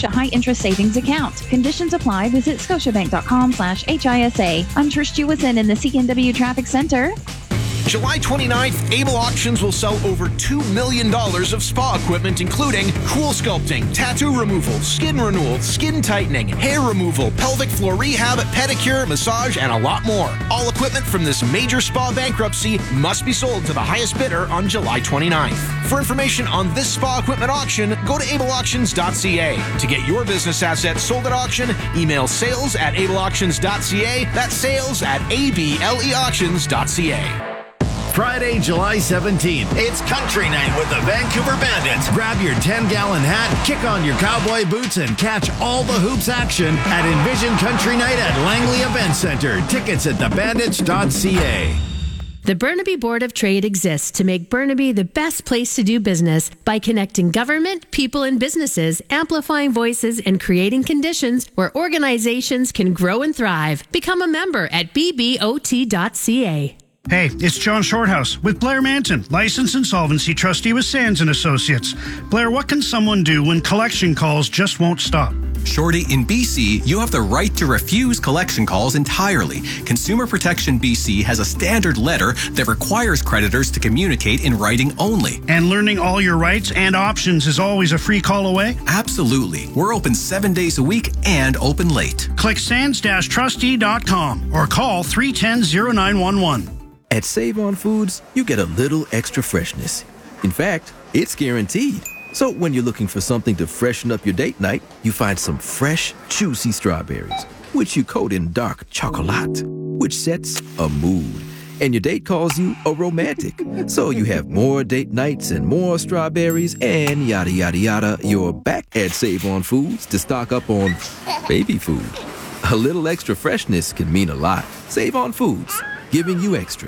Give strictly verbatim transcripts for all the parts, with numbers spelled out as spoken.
a high-interest savings account. Conditions apply. Visit scotiabank.com slash HISA. I'm Trish Jewison in the C N W Traffic Center. July twenty-ninth, Able Auctions will sell over two million dollars of spa equipment, including cool sculpting, tattoo removal, skin renewal, skin tightening, hair removal, pelvic floor rehab, pedicure, massage, and a lot more. All equipment from this major spa bankruptcy must be sold to the highest bidder on July twenty-ninth. For information on this spa equipment auction, go to able auctions dot c a. To get your business assets sold at auction, email sales at able auctions dot c a. That's sales at able auctions dot c a. Friday, July seventeenth, it's Country Night with the Vancouver Bandits. Grab your ten-gallon hat, kick on your cowboy boots, and catch all the hoops action at Envision Country Night at Langley Event Center. Tickets at the bandits dot c a. The Burnaby Board of Trade exists to make Burnaby the best place to do business by connecting government, people, and businesses, amplifying voices, and creating conditions where organizations can grow and thrive. Become a member at b b o t dot c a. Hey, it's John Shorthouse with Blair Manton, licensed insolvency trustee with Sands and Associates. Blair, what can someone do when collection calls just won't stop? Shorty, in B C, you have the right to refuse collection calls entirely. Consumer Protection B C has a standard letter that requires creditors to communicate in writing only. And learning all your rights and options is always a free call away? Absolutely. We're open seven days a week and open late. Click sands dash trustee dot com or call three one zero, zero nine one one. At Save On Foods, you get a little extra freshness. In fact, it's guaranteed. So when you're looking for something to freshen up your date night, you find some fresh, juicy strawberries, which you coat in dark chocolate, which sets a mood. And your date calls you a romantic. So you have more date nights and more strawberries and yada, yada, yada. You're back at Save On Foods to stock up on baby food. A little extra freshness can mean a lot. Save On Foods, giving you extra.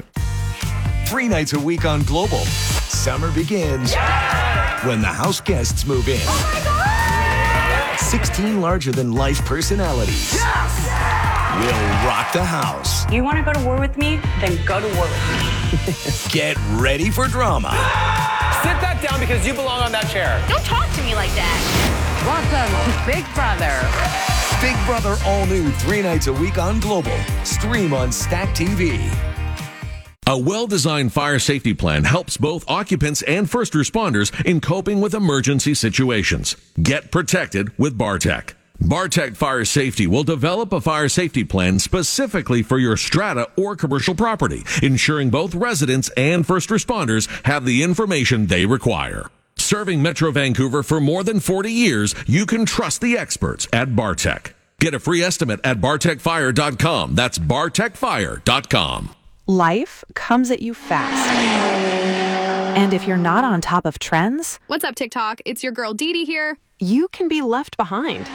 Three nights a week on Global. Summer begins yeah! when the house guests move in. Oh my God! sixteen larger-than-life personalities Yes! will rock the house. You want to go to war with me? Then go to war with me. Get ready for drama. Sit that down because you belong on that chair. Don't talk to me like that. Welcome to Big Brother. Big Brother all new three nights a week on Global. Stream on Stack T V. A well-designed fire safety plan helps both occupants and first responders in coping with emergency situations. Get protected with Bartec. Bartec Fire Safety will develop a fire safety plan specifically for your strata or commercial property, ensuring both residents and first responders have the information they require. Serving Metro Vancouver for more than forty years, you can trust the experts at Bartec. Get a free estimate at bartec fire dot com. That's bartec fire dot com. Life comes at you fast. And if you're not on top of trends... What's up, TikTok? It's your girl Dee Dee here. You can be left behind.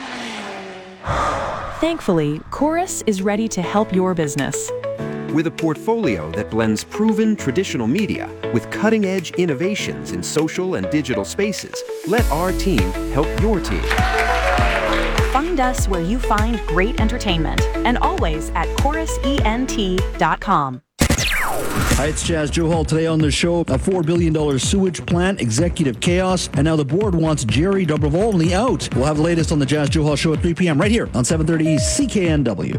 Thankfully, Chorus is ready to help your business. With a portfolio that blends proven traditional media with cutting-edge innovations in social and digital spaces, let our team help your team. Find us where you find great entertainment, and always at chorus ent dot com. Hi, it's Jazz Johal. Today on the show, a four billion dollars sewage plant, executive chaos, and now the board wants Jerry Dobrovolny out. We'll have the latest on the Jazz Johal Show at three p.m. right here on seven thirty C K N W.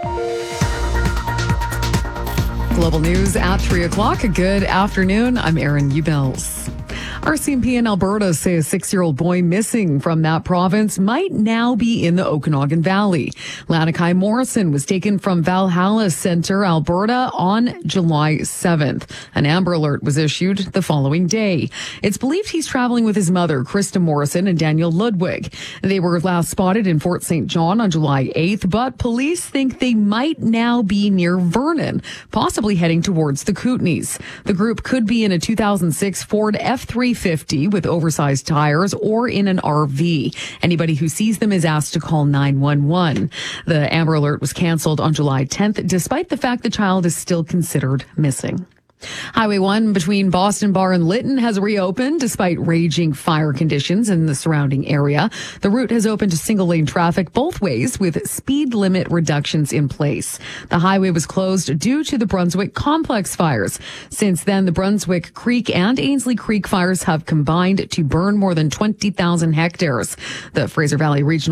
Global News at three o'clock. Good afternoon. I'm Erin Ubels. R C M P in Alberta say a six-year-old boy missing from that province might now be in the Okanagan Valley. Lanakai Morrison was taken from Valhalla Center, Alberta on July seventh. An Amber Alert was issued the following day. It's believed he's traveling with his mother, Krista Morrison, and Daniel Ludwig. They were last spotted in Fort Saint John on July eighth, but police think they might now be near Vernon, possibly heading towards the Kootenays. The group could be in a two thousand six Ford F three fifty with oversized tires or in an R V. Anybody who sees them is asked to call nine one one. The Amber Alert was canceled on July tenth, despite the fact the child is still considered missing. Highway one between Boston Bar and Lytton has reopened despite raging fire conditions in the surrounding area. The route has opened to single-lane traffic both ways with speed limit reductions in place. The highway was closed due to the Brunswick Complex fires. Since then, the Brunswick Creek and Ainsley Creek fires have combined to burn more than twenty thousand hectares. The Fraser Valley Regional